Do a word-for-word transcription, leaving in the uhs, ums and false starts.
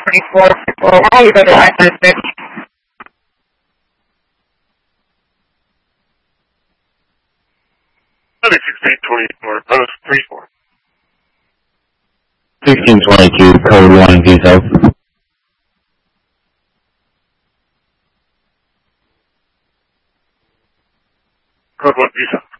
twenty-four. Well, how you go to access it? sixteen twenty-four, post three four. sixteen twenty-two, code one, visa. Code one, visa.